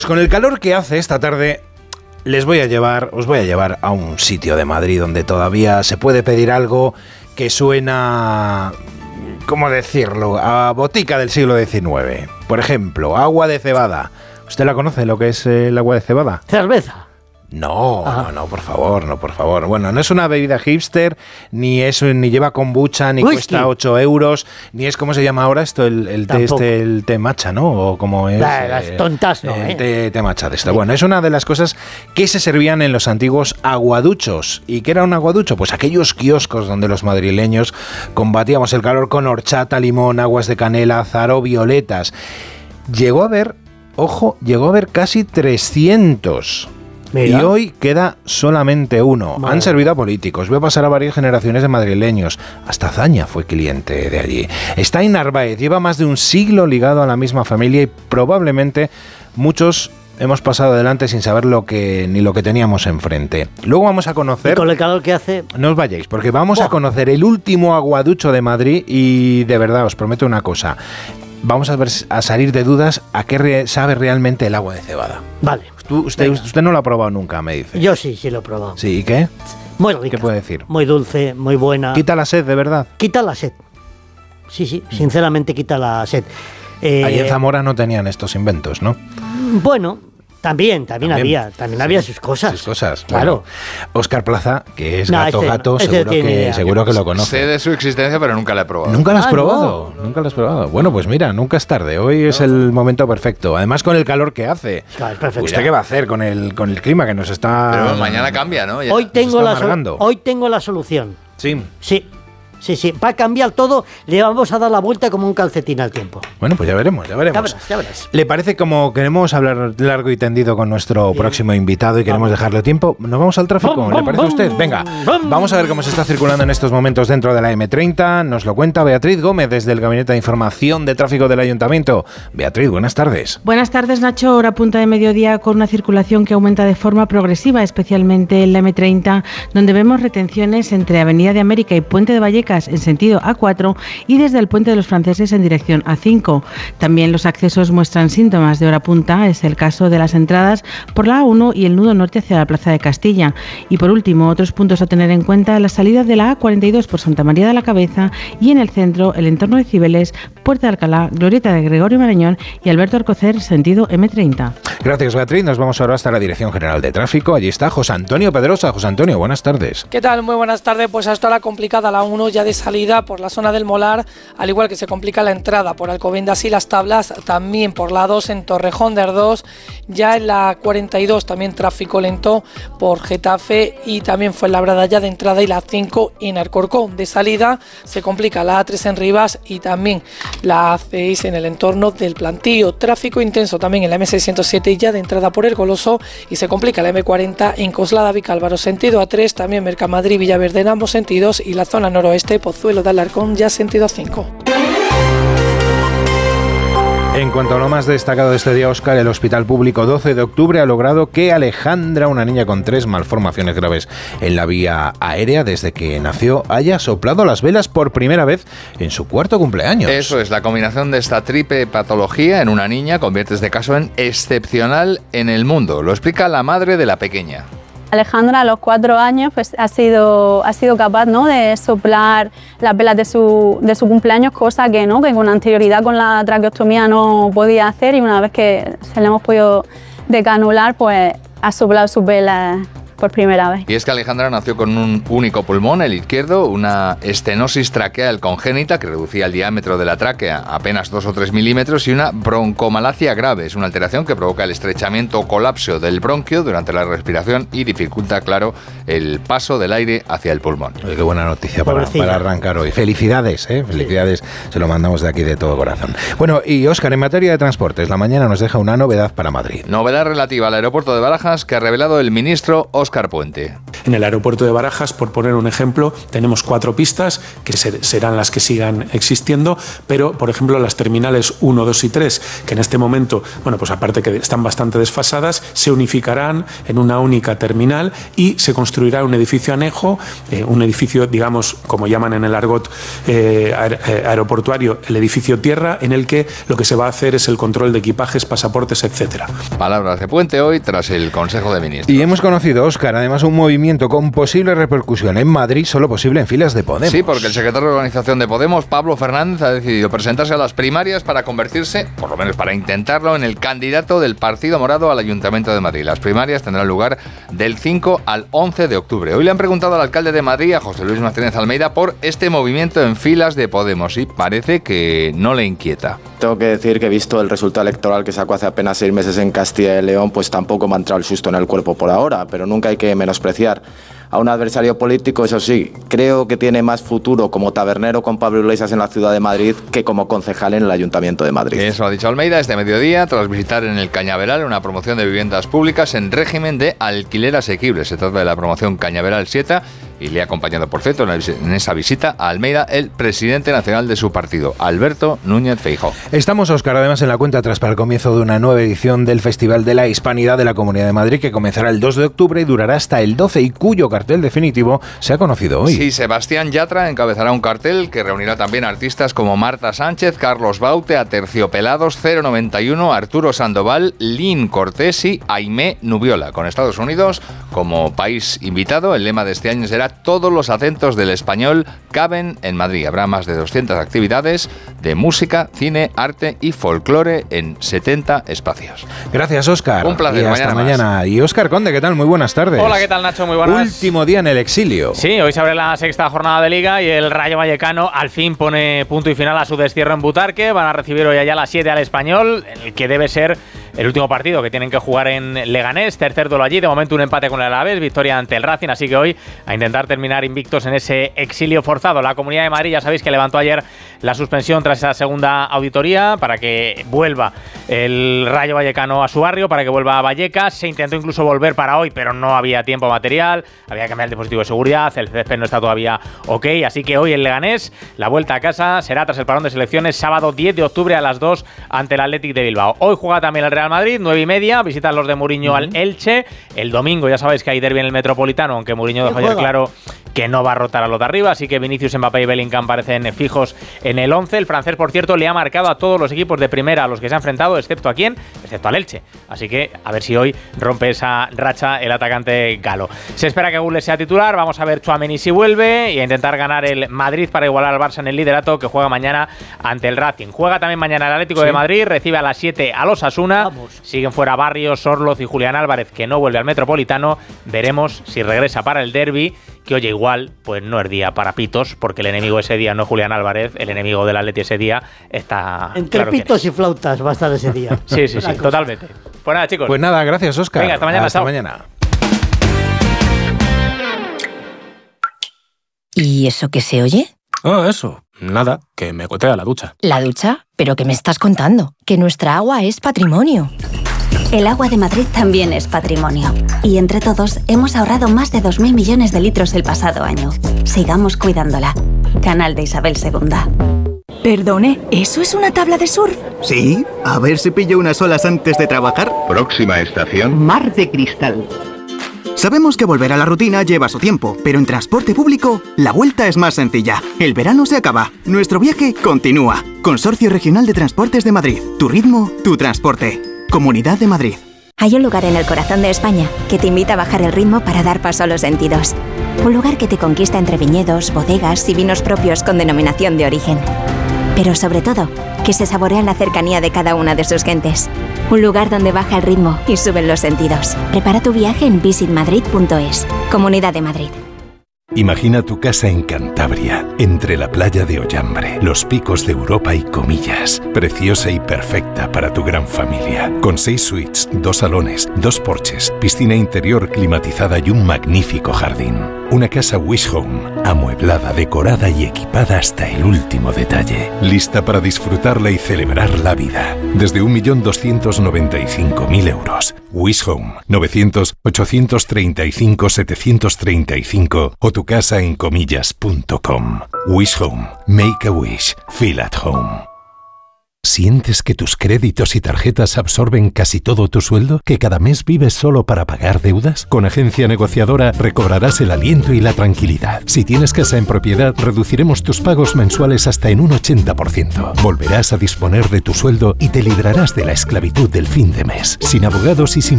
Con el calor que hace esta tarde, os voy a llevar a un sitio de Madrid donde todavía se puede pedir algo que suena, ¿cómo decirlo?, a botica del siglo XIX. Por ejemplo, agua de cebada. ¿Usted la conoce, lo que es el agua de cebada? Cerveza. No, por favor. Bueno, no es una bebida hipster, ni lleva kombucha, ni whisky. Cuesta 8 euros, ni es, ¿cómo se llama ahora esto? El té matcha, ¿no? O como es... Las tontas, ¿no? Té matcha de esto. Bueno, es una de las cosas que se servían en los antiguos aguaduchos. ¿Y qué era un aguaducho? Pues aquellos kioscos donde los madrileños combatíamos el calor con horchata, limón, aguas de canela, azahar, violetas. Llegó a haber casi 300. Mira. Y hoy queda solamente uno. Madre. Han servido a políticos, voy a pasar a varias generaciones de madrileños. Hasta Zaña fue cliente de allí. Está en Narváez, lleva más de un siglo ligado a la misma familia y probablemente muchos hemos pasado adelante sin saber lo que teníamos enfrente. Luego vamos a conocer... Y con el calor que hace... No os vayáis, porque vamos a conocer el último aguaducho de Madrid y de verdad os prometo una cosa. Vamos a salir de dudas a qué sabe realmente el agua de cebada. Vale. Usted no lo ha probado nunca, me dice. Yo sí lo he probado. ¿Sí? ¿Y qué? Muy rica. ¿Qué puede decir? Muy dulce, muy buena. ¿Quita la sed, de verdad? Quita la sed. Sí, sinceramente quita la sed. Allí en Zamora no tenían estos inventos, ¿no? Bueno, también había sus cosas. Sus cosas, claro. Bueno, Óscar Plaza, que es gato, seguro que lo conoce. Sé de su existencia, pero nunca la he probado. ¿Nunca la has probado? No. Nunca la has probado. Bueno, pues mira, nunca es tarde. Hoy es el momento perfecto. Además, con el calor que hace. Claro, es perfecto. ¿Usted qué va a hacer con el clima que nos está... Pero mañana cambia, ¿no? Hoy tengo la solución. Sí. Sí, para cambiar todo le vamos a dar la vuelta como un calcetín al tiempo. Bueno, pues ya veremos. Ya verás. ¿Le parece, como queremos hablar largo y tendido con nuestro próximo invitado y queremos dejarle tiempo, nos vamos al tráfico? ¿Le parece a usted? Venga, vamos a ver cómo se está circulando en estos momentos dentro de la M30. Nos lo cuenta Beatriz Gómez desde el Gabinete de Información de Tráfico del Ayuntamiento. Beatriz, buenas tardes. Buenas tardes, Nacho. Hora punta de mediodía con una circulación que aumenta de forma progresiva, especialmente en la M30, donde vemos retenciones entre Avenida de América y Puente de Vallecas en sentido A4 y desde el Puente de los Franceses en dirección A5. También los accesos muestran síntomas de hora punta, es el caso de las entradas por la A1 y el nudo norte hacia la Plaza de Castilla. Y por último, otros puntos a tener en cuenta: la salida de la A42 por Santa María de la Cabeza y en el centro el entorno de Cibeles, Puerta de Alcalá, Glorieta de Gregorio Marañón y Alberto Alcocer, sentido M30. Gracias, Beatriz. Nos vamos ahora hasta la Dirección General de Tráfico. Allí está José Antonio Pedrosa. José Antonio, buenas tardes. ¿Qué tal? Muy buenas tardes. Pues hasta la complicada la 1 ya de salida por la zona del Molar, al igual que se complica la entrada por Alcobendas y Las Tablas, también por la 2 en Torrejón de Ardós, ya en la 42 también tráfico lento por Getafe y también Fuenlabrada ya de entrada y la 5 en Alcorcón. De salida se complica la A3 en Rivas y también la A6 en el entorno del Plantío. Tráfico intenso también en la M607 y ya de entrada por El Goloso, y se complica la M40 en Coslada Vicálvaro sentido A3, también Mercamadrid Villaverde en ambos sentidos y la zona noroeste Pozuelo de Alarcón ya sentido A5. En cuanto a lo más destacado de este día, Óscar, el Hospital Público 12 de Octubre ha logrado que Alejandra, una niña con 3 malformaciones graves en la vía aérea desde que nació, haya soplado las velas por primera vez en su 4º cumpleaños. Eso es, la combinación de esta triple patología en una niña convierte este caso en excepcional en el mundo. Lo explica la madre de la pequeña. Alejandra a los 4 años pues, ha sido capaz, ¿no?, de soplar las velas de su cumpleaños, cosa que con anterioridad con la traqueostomía no podía hacer, y una vez que se le hemos podido decanular, pues ha soplado sus velas por primera vez. Y es que Alejandra nació con un único pulmón, el izquierdo, una estenosis traqueal congénita que reducía el diámetro de la tráquea a apenas 2 o 3 milímetros y una broncomalacia grave. Es una alteración que provoca el estrechamiento o colapso del bronquio durante la respiración y dificulta, claro, el paso del aire hacia el pulmón. Oye, qué buena noticia para arrancar hoy. Felicidades, felicidades, sí. Se lo mandamos de aquí de todo corazón. Bueno, y Óscar, en materia de transportes, la mañana nos deja una novedad para Madrid. Novedad relativa al aeropuerto de Barajas que ha revelado el ministro Óscar Óscar Puente. En el aeropuerto de Barajas, por poner un ejemplo, tenemos 4 pistas que serán las que sigan existiendo, pero, por ejemplo, las terminales 1, 2 y 3, que en este momento, bueno, pues aparte que están bastante desfasadas, se unificarán en una única terminal y se construirá un edificio anejo, un edificio, digamos, como llaman en el argot aeroportuario, el edificio tierra, en el que lo que se va a hacer es el control de equipajes, pasaportes, etcétera. Palabras de Puente hoy tras el Consejo de Ministros. Y hemos conocido, Óscar, además un movimiento con posible repercusión en Madrid, solo posible en filas de Podemos. Sí, porque el secretario de organización de Podemos, Pablo Fernández, ha decidido presentarse a las primarias para convertirse, por lo menos para intentarlo, en el candidato del Partido Morado al Ayuntamiento de Madrid. Las primarias tendrán lugar del 5 al 11 de octubre. Hoy le han preguntado al alcalde de Madrid, a José Luis Martínez Almeida, por este movimiento en filas de Podemos y parece que no le inquieta. Tengo que decir que he visto el resultado electoral que sacó hace apenas 6 meses en Castilla y León, pues tampoco me ha entrado el susto en el cuerpo por ahora, pero nunca hay que menospreciar a un adversario político. Eso sí, creo que tiene más futuro como tabernero con Pablo Iglesias en la ciudad de Madrid que como concejal en el Ayuntamiento de Madrid. Eso ha dicho Almeida este mediodía tras visitar en el Cañaveral una promoción de viviendas públicas en régimen de alquiler asequible. Se trata de la promoción Cañaveral 7 y le ha acompañado, por cierto, en esa visita a Almeida el presidente nacional de su partido, Alberto Núñez Feijóo. Estamos, Óscar, además en la cuenta atrás para el comienzo de una nueva edición del Festival de la Hispanidad de la Comunidad de Madrid, que comenzará el 2 de octubre y durará hasta el 12 y cuyo cartel definitivo se ha conocido hoy. Sí, Sebastián Yatra encabezará un cartel que reunirá también artistas como Marta Sánchez, Carlos Baute, Aterciopelados, 091, Arturo Sandoval, Lynn Cortés y Aimé Nubiola. Con Estados Unidos como país invitado, el lema de este año será todos los acentos del español caben en Madrid. Habrá más de 200 actividades de música, cine, arte y folclore en 70 espacios. Gracias, Óscar. Un placer. Y hasta mañana. Y Óscar Conde, ¿qué tal? Muy buenas tardes. Hola, ¿qué tal, Nacho? Muy buenas. Último día en el exilio. Sí, hoy se abre la 6ª jornada de Liga y el Rayo Vallecano al fin pone punto y final a su destierro en Butarque. Van a recibir hoy allá a las 7 al Español, en el que debe ser el último partido que tienen que jugar en Leganés. Tercer duelo allí, de momento un empate con el Alavés, victoria ante el Racing, así que hoy a intentar terminar invictos en ese exilio forzado. La Comunidad de Madrid, ya sabéis que levantó ayer la suspensión tras esa segunda auditoría para que vuelva el Rayo Vallecano a su barrio, para que vuelva a Vallecas. Se intentó incluso volver para hoy, pero no había tiempo material, había que cambiar el dispositivo de seguridad, el césped no está todavía ok, así que hoy en Leganés la vuelta a casa será tras el parón de selecciones, sábado 10 de octubre a las 2 ante el Athletic de Bilbao. Hoy juega también el Real Madrid, 9:30, visitan los de Mourinho al Elche. El domingo ya sabéis que hay derbi en el Metropolitano, aunque Mourinho dejó ayer claro que no va a rotar a los de arriba, así que Vinicius, Mbappé y Bellingham parecen fijos en el 11. El francés, por cierto, le ha marcado a todos los equipos de primera a los que se ha enfrentado, excepto a quién, excepto al Elche. Así que a ver si hoy rompe esa racha el atacante galo. Se espera que Güell sea titular, vamos a ver Tchouaméni si vuelve y a intentar ganar el Madrid para igualar al Barça en el liderato, que juega mañana ante el Racing. Juega también mañana el Atlético de Madrid, recibe a las 7 a los Osasuna. Siguen fuera Barrios, Orloz y Julián Álvarez, que no vuelve al Metropolitano. Veremos si regresa para el derbi, que oye, igual pues no es día para pitos, porque el enemigo ese día no es Julián Álvarez, el enemigo del Atleti ese día está... Entre claro pitos y flautas va a estar ese día. Sí, totalmente. Pues nada, chicos. Pues nada, gracias, Óscar. Venga, hasta mañana. Hasta mañana. ¿Y eso qué se oye? Ah, eso. Nada, que me gotea la ducha. ¿La ducha? ¿Pero qué me estás contando? Que nuestra agua es patrimonio. El agua de Madrid también es patrimonio. Y entre todos hemos ahorrado más de 2.000 millones de litros el pasado año. Sigamos cuidándola. Canal de Isabel II. Perdone, ¿eso es una tabla de surf? Sí, a ver si pillo unas olas antes de trabajar. Próxima estación: Mar de Cristal. Sabemos que volver a la rutina lleva su tiempo, pero en transporte público la vuelta es más sencilla. El verano se acaba, nuestro viaje continúa. Consorcio Regional de Transportes de Madrid. Tu ritmo, tu transporte. Comunidad de Madrid. Hay un lugar en el corazón de España que te invita a bajar el ritmo para dar paso a los sentidos. Un lugar que te conquista entre viñedos, bodegas y vinos propios con denominación de origen. Pero sobre todo, que se saborea en la cercanía de cada una de sus gentes. Un lugar donde baja el ritmo y suben los sentidos. Prepara tu viaje en visitmadrid.es. Comunidad de Madrid. Imagina tu casa en Cantabria, entre la playa de Ollambre, los picos de Europa y Comillas. Preciosa y perfecta para tu gran familia. Con 6 suites, 2 salones, 2 porches, piscina interior climatizada y un magnífico jardín. Una casa Wish Home, amueblada, decorada y equipada hasta el último detalle. Lista para disfrutarla y celebrar la vida. Desde 1.295.000 euros. Wish Home, 900-835-735 o tucasaencomillas.com. Wish Home, make a wish, feel at home. ¿Sientes que tus créditos y tarjetas absorben casi todo tu sueldo? ¿Que cada mes vives solo para pagar deudas? Con Agencia Negociadora recobrarás el aliento y la tranquilidad. Si tienes casa en propiedad, reduciremos tus pagos mensuales hasta en un 80%. Volverás a disponer de tu sueldo y te librarás de la esclavitud del fin de mes. Sin abogados y sin